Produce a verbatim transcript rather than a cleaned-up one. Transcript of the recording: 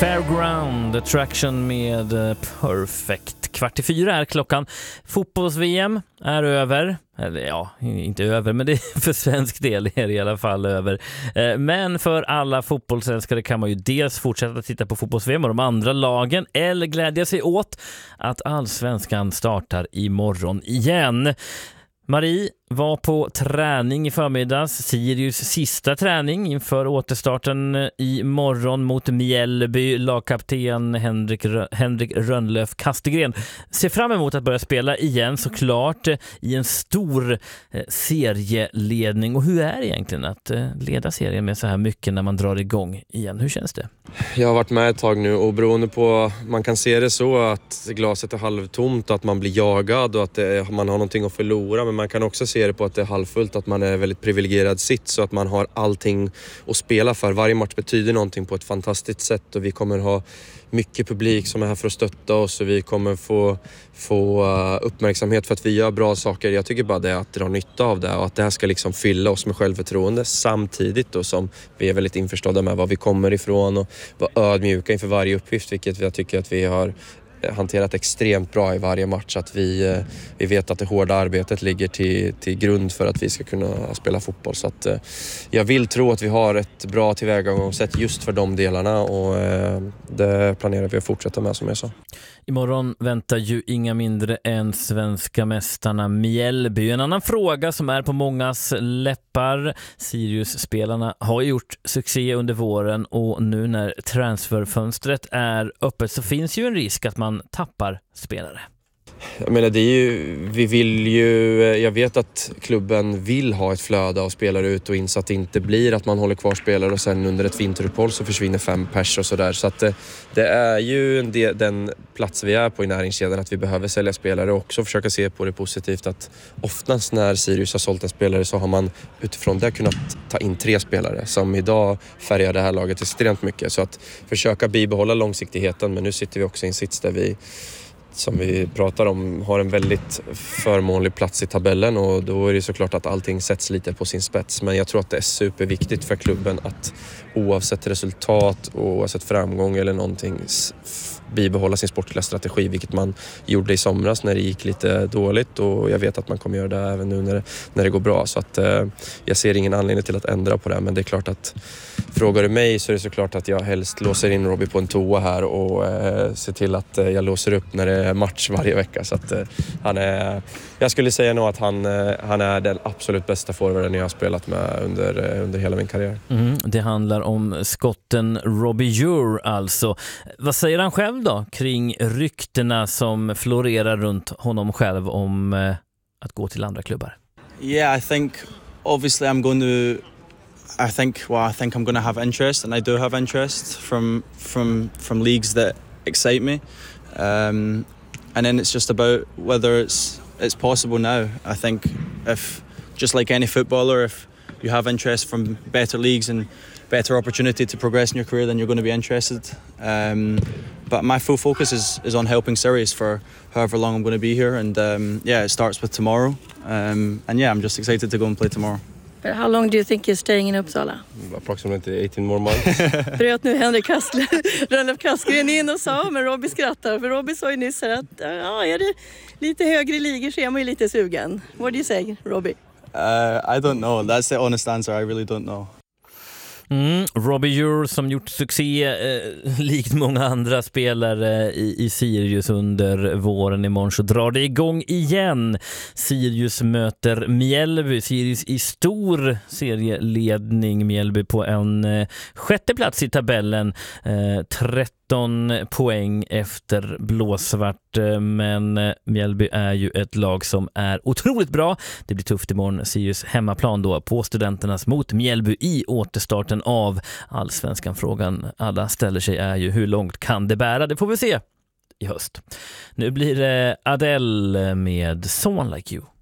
Fairground Attraction med Perfect. Kvart i fyra är klockan. Fotbolls-V M är över. Eller ja, inte över, men det är för svensk del är det i alla fall över. Men för alla fotbollsälskare kan man ju dels fortsätta titta på fotbolls-V M och de andra lagen, eller glädja sig åt att Allsvenskan startar imorgon igen. Marie var på träning i förmiddags, Sirius sista träning inför återstarten i morgon mot Mjällby. Lagkapten Henrik, Henrik Rönnlöf Kastegren ser fram emot att börja spela igen, såklart, i en stor eh, serieledning. Och hur är det egentligen att eh, leda serien med så här mycket när man drar igång igen? Hur känns det? Jag har varit med ett tag nu och beroende på, man kan se det så att glaset är halvtomt och att man blir jagad och att det, man har någonting att förlora, men man kan också se det på att det är halvfullt, att man är väldigt privilegierad sitt, så att man har allting att spela för. Varje match betyder någonting på ett fantastiskt sätt och vi kommer ha mycket publik som är här för att stötta oss och vi kommer få, få uppmärksamhet för att vi gör bra saker. Jag tycker bara det är att dra nytta av det och att det här ska liksom fylla oss med självförtroende samtidigt då som vi är väldigt införstådda med var vi kommer ifrån och vara ödmjuka inför varje uppgift, vilket jag tycker att vi har hanterat extremt bra i varje match. Att vi, vi vet att det hårda arbetet ligger till, till grund för att vi ska kunna spela fotboll. Så att, jag vill tro att vi har ett bra tillvägagångssätt just för de delarna och det planerar vi att fortsätta med, som jag sa. Imorgon väntar ju inga mindre än svenska mästarna Mjällby. En annan fråga som är på mångas läppar. Sirius-spelarna har gjort succé under våren och nu när transferfönstret är öppet så finns ju en risk att man tappar spelare. Jag menar, det är ju, vi vill ju, jag vet att klubben vill ha ett flöde av spelare ut och in så att det inte blir att man håller kvar spelare och sen under ett vinteruppehåll så försvinner fem pers och sådär. Så att det, det är ju en del, den plats vi är på i näringskedjan, att vi behöver sälja spelare och också försöka se på det positivt att oftast när Sirius har sålt en spelare så har man utifrån det kunnat ta in tre spelare som idag färgar det här laget extremt mycket. Så att försöka bibehålla långsiktigheten, men nu sitter vi också i en sits där vi, som vi pratar om, har en väldigt förmånlig plats i tabellen och då är det såklart att allting sätts lite på sin spets. Men jag tror att det är superviktigt för klubben att oavsett resultat och oavsett framgång eller någonting bibehålla sin sportliga strategi, vilket man gjorde i somras när det gick lite dåligt och jag vet att man kommer göra det även nu när det, när det går bra. Så att eh, jag ser ingen anledning till att ändra på det, men det är klart att frågar du mig så är det såklart att jag helst låser in Robbie på en toa här och eh, ser till att eh, jag låser upp när det är match varje vecka. Så att eh, han är, jag skulle säga nog att han, eh, han är den absolut bästa forwarden jag har spelat med under, eh, under hela min karriär. Mm, det handlar om skotten Robbie Eure alltså. Vad säger han själv då kring ryktena som florerar runt honom själv om eh, att gå till andra klubbar? Yeah, I think obviously I'm going to I think well I think I'm going to have interest, and I do have interest from from from leagues that excite me. Um, and then it's just about whether it's it's possible now. I think if just like any footballer, if you have interest from better leagues and better opportunity to progress in your career, then you're going to be interested. Um, but my full focus is is on helping Sirius for however long I'm going to be here, and um, yeah, it starts with tomorrow. Um, and yeah, I'm just excited to go and play tomorrow. But how long do you think you're staying in Uppsala? Approximately eighteen more months. Bröt nu Henrik Rönnlöf Kastegren in och sa, men Robbie skrattar. För Robbie sa ju nyss att ja, är det lite högre ligor så är man ju lite sugen. What do you say, Robbie? Uh, I don't know. That's the honest answer. I really don't know. Mm, Robbie Eure som gjort succé eh, likt många andra spelare i, i Sirius under våren. Imorgon så drar det igång igen. Sirius möter Mjällby. Sirius i stor serieledning. Mjällby på en eh, sjätte plats i tabellen. Eh, tretton poäng efter blåsvart. Men Mjällby är ju ett lag som är otroligt bra. Det blir tufft imorgon. Sirius hemmaplan då på Studenternas mot Mjällby i återstarten av Allsvenskan. Frågan alla ställer sig är ju hur långt kan det bära? Det får vi se i höst. Nu blir det Adele med Someone Like You.